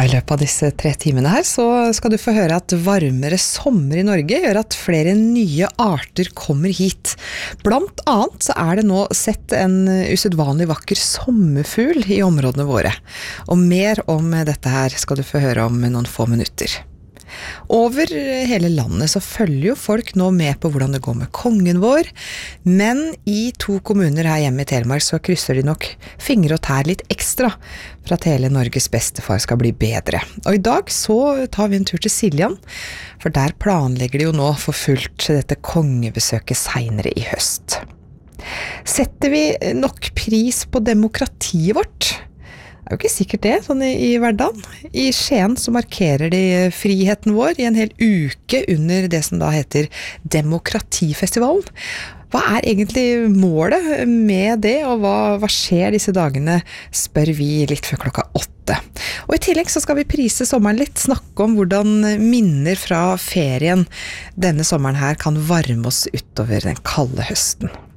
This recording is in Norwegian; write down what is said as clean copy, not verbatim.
I løpet av disse 3 timene her så skal du få høre at varmere sommer I Norge gjør at flere nye arter kommer hit. Blant annet så det nå sett en usedvanlig vakker sommerfugl I områdene våre. Og mer om dette her skal du få høre om noen få minutter. Over hele landet så følger jo folk nå med på hvordan det går med kongen vår, men I 2 kommuner her hjemme I Telemark så krysser de nok fingre og tær litt ekstra for at hele Norges bestefar skal bli bedre. Og I dag så tar vi en tur til Siljan, for der planlegger de jo nå for fullt dette kongebesøket senere I høst. Setter vi nok pris på demokratiet vårt? Det jo ikke sikkert det, sånn I hverdagen. I Skien så markerer de friheten vår I en hel uke under det som da heter Demokratifestivalen. Hva egentlig målet med det, og hva skjer disse dagene, spør vi litt før klokka 8. Og I tillegg så skal vi prise sommeren litt, snakke om hvordan minner fra ferien denne sommeren her kan varme oss utover den kalde høsten.